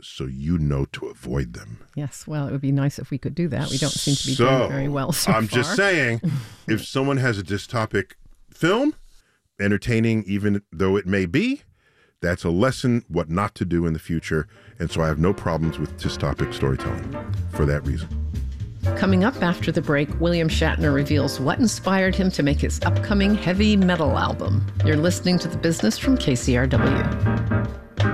so you know to avoid them. Yes, well, it would be nice if we could do that. We don't seem to be doing very well so far. I'm just saying, if someone has a dystopic film, entertaining even though it may be, that's a lesson what not to do in the future. And so I have no problems with dystopic storytelling for that reason. Coming up after the break, William Shatner reveals what inspired him to make his upcoming heavy metal album. You're listening to The Business from KCRW.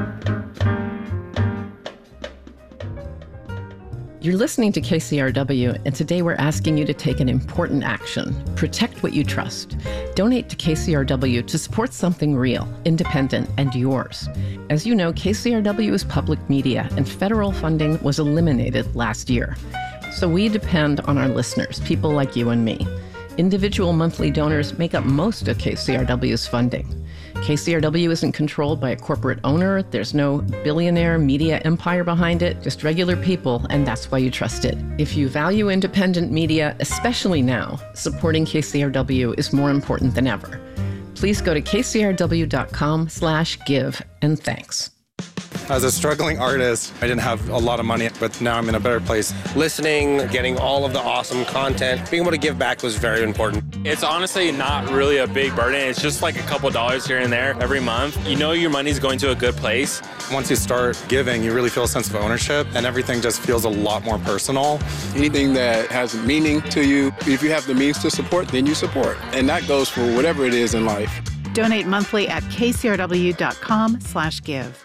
You're listening to KCRW, and today we're asking you to take an important action. Protect what you trust. Donate to KCRW to support something real, independent, and yours. As you know, KCRW is public media, and federal funding was eliminated last year. So we depend on our listeners, people like you and me. Individual monthly donors make up most of KCRW's funding. KCRW isn't controlled by a corporate owner. There's no billionaire media empire behind it, just regular people, and that's why you trust it. If you value independent media, especially now, supporting KCRW is more important than ever. Please go to kcrw.com/give, and thanks. As a struggling artist, I didn't have a lot of money, but now I'm in a better place. Listening, getting all of the awesome content, being able to give back was very important. It's honestly not really a big burden. It's just like a couple dollars here and there every month. You know your money's going to a good place. Once you start giving, you really feel a sense of ownership, and everything just feels a lot more personal. Anything that has meaning to you, if you have the means to support, then you support. And that goes for whatever it is in life. Donate monthly at kcrw.com/give.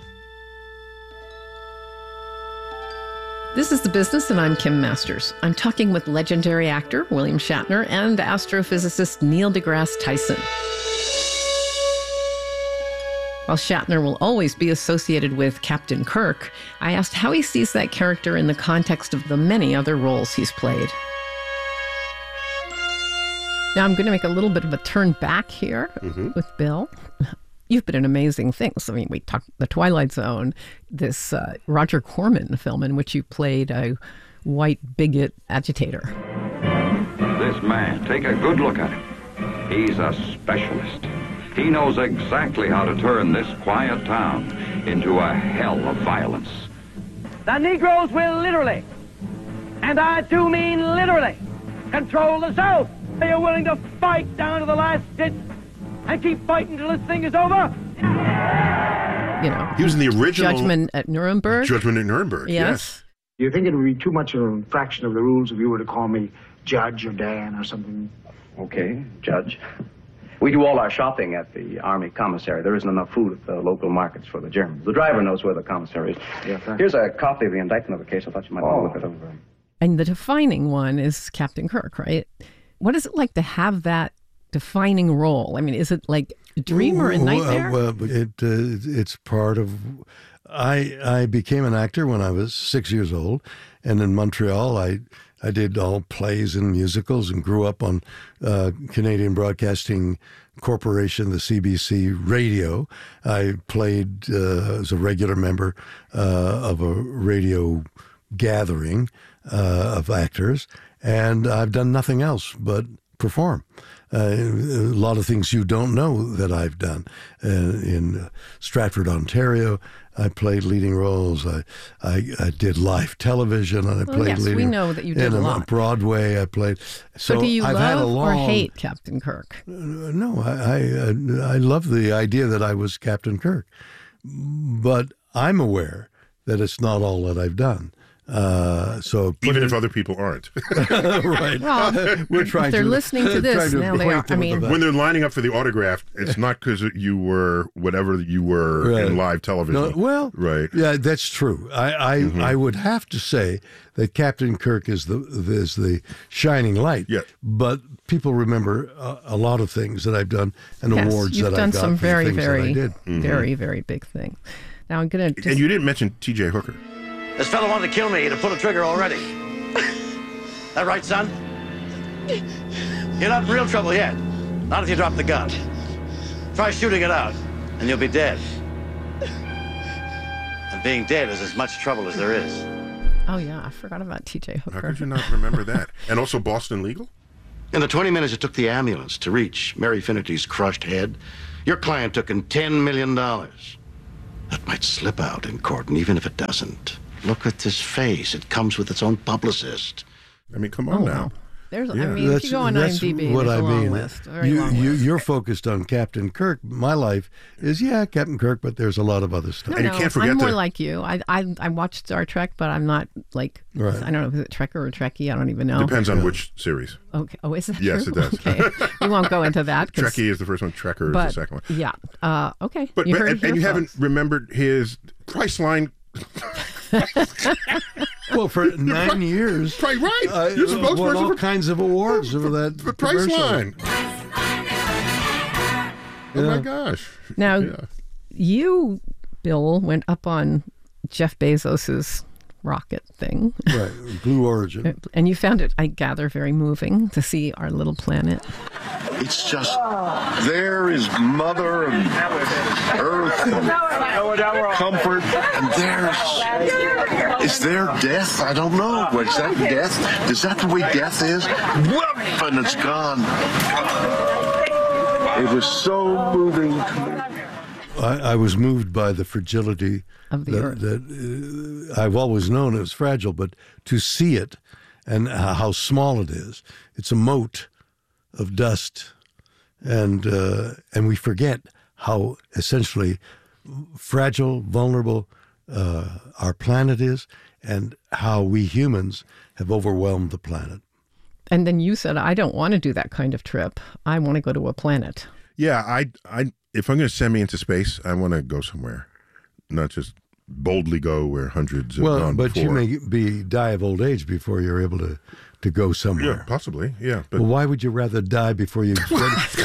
This is The Business, and I'm Kim Masters. I'm talking with legendary actor William Shatner and astrophysicist Neil deGrasse Tyson. While Shatner will always be associated with Captain Kirk, I asked how he sees that character in the context of the many other roles he's played. Now I'm going to make a little bit of a turn back here with Bill. You've been in amazing things. I mean, we talked The Twilight Zone, this Roger Corman film in which you played a white bigot agitator. This man, take a good look at him. He's a specialist. He knows exactly how to turn this quiet town into a hell of violence. The Negroes will literally, and I do mean literally, control the South. Are you willing to fight down to the last ditch and keep fighting till this thing is over? You know, he was in the original Judgment at Nuremberg. Judgment at Nuremberg, yes. Do you think it would be too much of an infraction of the rules if you were to call me Judge or Dan or something? Okay, Judge. We do all our shopping at the Army commissary. There isn't enough food at the local markets for the Germans. The driver knows where the commissary is. Yes, sir. Here's a copy of the indictment of the case. I thought you might want to look it over. And the defining one is Captain Kirk, right? What is it like to have that defining role? I mean, is it like a dream or a nightmare? Well, it's part of... I became an actor when I was 6 years old, and in Montreal, I did all plays and musicals and grew up on Canadian Broadcasting Corporation, the CBC radio. I played as a regular member of a radio gathering of actors, and I've done nothing else but perform. A lot of things you don't know that I've done. In Stratford, Ontario, I played leading roles. I did live television, and I played leading. We know that you did a lot. On Broadway, I played. So do you love or hate Captain Kirk? No, I love the idea that I was Captain Kirk, but I'm aware that it's not all that I've done. So even if other people aren't, right? Well, we're trying. If they're listening to this now, they are. I mean, when they're lining up for the autograph, it's not because you were whatever you were in live television. No, well, right? Yeah, that's true. I would have to say that Captain Kirk is the shining light. Yeah. But people remember a lot of things that I've done and awards that I've got. You've done some very, very, very, very, very big things. Now I'm going to. And you didn't mention T.J. Hooker. This fellow wanted to kill me. He'd have pulled the trigger already. That right, son? You're not in real trouble yet. Not if you drop the gun. Try shooting it out, and you'll be dead. And being dead is as much trouble as there is. Oh, yeah. I forgot about T.J. Hooker. How could you not remember that? And also Boston Legal? In the 20 minutes it took the ambulance to reach Mary Finnerty's crushed head, your client took in $10 million. That might slip out in court, and even if it doesn't, look at this face. It comes with its own publicist. I mean, come on now. There's, I mean, if you go on IMDb, what there's I a long mean. list. Very long list. You're focused on Captain Kirk. My life is, Captain Kirk, but there's a lot of other stuff. And you can't forget I'm more like you. I watch Star Trek, but I'm not like, Right. I don't know if it's Trekker or Trekkie. I don't even know. Depends on which series. Okay. Oh, is that Yes, true? it does. Okay. We won't go into that. Trekkie is the first one. Trekker is the second one. Yeah. Okay. But heard it and you here, haven't folks. remembered his Priceline. Well, for 9 years, Right. You're spokesperson won all for kinds of awards for that Priceline. Oh my gosh. Now, you, Bill, went up on Jeff Bezos's rocket thing. Right, Blue Origin. And you found it, I gather, very moving to see our little planet. It's just, there is Mother and Earth and comfort, and is there death? I don't know. Is that death? Is that the way death is? Whoop, and it's gone. It was so moving to me. I was moved by the fragility of the earth. That I've always known it was fragile, but to see it and how small it is, it's a mote of dust, and we forget how essentially fragile, vulnerable our planet is, and how we humans have overwhelmed the planet. And then you said, I don't want to do that kind of trip. I want to go to a planet. Yeah, I if I'm going to send me into space, I want to go somewhere, not just boldly go where hundreds have gone but before. you may die of old age before you're able to go somewhere. Yeah, possibly. Yeah, but Well, why would you rather die before you put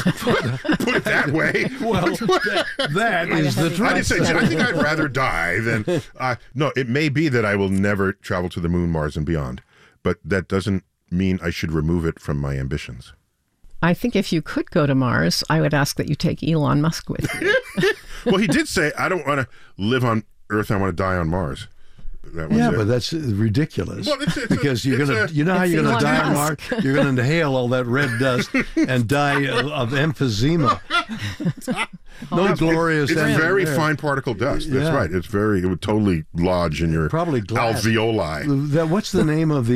it that way. Well, that is the truth. I didn't say. I think I'd rather die than. No, it may be that I will never travel to the moon, Mars, and beyond, but that doesn't mean I should remove it from my ambitions. I think if you could go to Mars, I would ask that you take Elon Musk with you. Well, he did say, I don't want to live on Earth, I want to die on Mars. That was it. But that's ridiculous. Well, it's because you're gonna, how you're gonna die on Mars? You're gonna inhale all that red dust and die of emphysema. No glorious. It's ending very there. fine particle dust. That's Yeah. right. It would totally lodge in your alveoli. What's the name of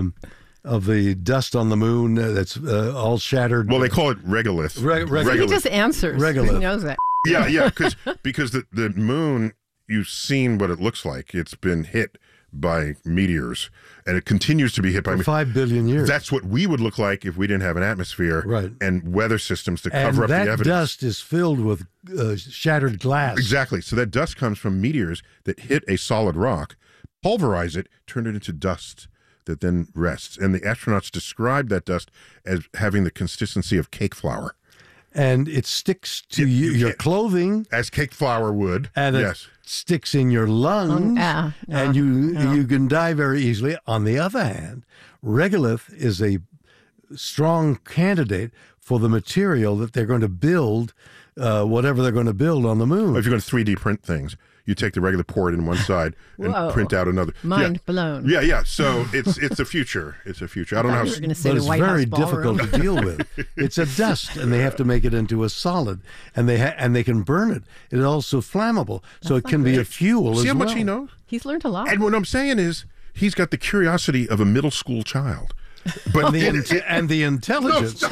the dust on the moon that's all shattered? Well, they call it regolith. He just answers. Regolith. He knows that. Yeah, because the moon, you've seen what it looks like. It's been hit by meteors, and it continues to be hit by For 5 billion years. That's what we would look like if we didn't have an atmosphere and weather systems to and cover up the that evidence. dust is filled with shattered glass. Exactly. So that dust comes from meteors that hit a solid rock, pulverize it, turn it into dust that then rests. And the astronauts describe that dust as having the consistency of cake flour. And it sticks to your clothing. As cake flour would. And yes. it sticks in your lungs. And you can die very easily. On the other hand, regolith is a strong candidate for the material that they're going to build, whatever they're going to build on the moon. If you're going to 3D print things, you take the regular, pour it in one side, and Whoa. print out another. Mind blown. Yeah. So it's a future. It's a future. I don't know how. you were gonna say But the it's White very House ballroom. difficult to deal with. It's a dust, and they have to make it into a solid, and they can burn it. It's also flammable, so it can be a fuel See as how well. much he knows? He's learned a lot. And what I'm saying is, he's got the curiosity of a middle school child. But and the intelligence.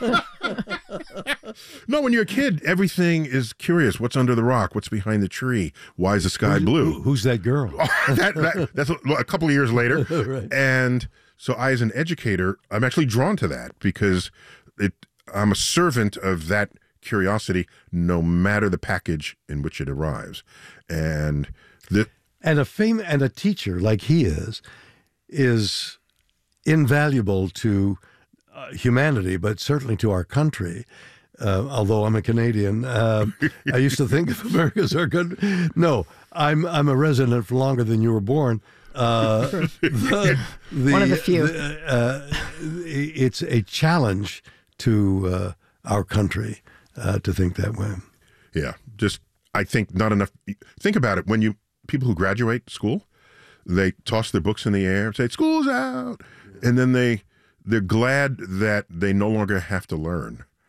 No, when you're a kid, everything is curious. What's under the rock? What's behind the tree? Why is the sky blue? Who's that girl? That's a couple of years later. Right. And so I, as an educator, I'm actually drawn to that because I'm a servant of that curiosity, no matter the package in which it arrives. And a teacher like he is invaluable to humanity, but certainly to our country. Although I'm a Canadian, I used to think of America as our good. No, I'm a resident for longer than you were born. One of the few. It's a challenge to our country to think that way. Yeah, I think not enough. Think about it. When people who graduate school, they toss their books in the air, say school's out, and then they're glad that they no longer have to learn.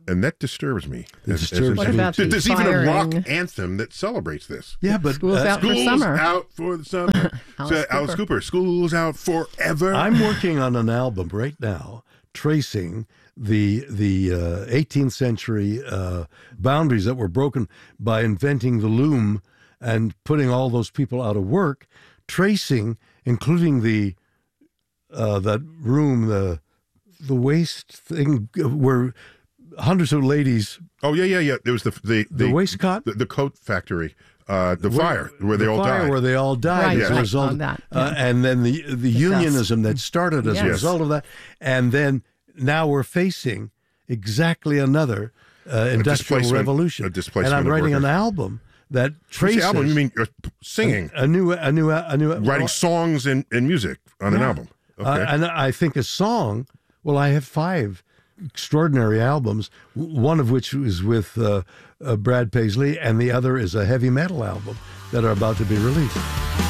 And that disturbs me. It disturbs What about the There's even a rock firing? anthem that celebrates this. Yeah, but School's out for School's summer. out for the summer. Alice Cooper. School's out forever. I'm working on an album right now tracing the 18th century boundaries that were broken by inventing the loom and putting all those people out of work, tracing, including the that room, the waste thing where hundreds of ladies. Oh yeah. There was the waistcoat, the coat factory, the fire where they all died. Where they all died Right, as a right, result, on that, yeah. and then the unionism that started as a Yes. result of that, and then now we're facing exactly another industrial displacement- revolution. a displacement and I'm of writing an workers. album that What's traces the album? You mean singing? a new Writing songs and music on an album. Okay. and I think a song. Well, I have 5 extraordinary albums, one of which is with Brad Paisley, and the other is a heavy metal album that are about to be released.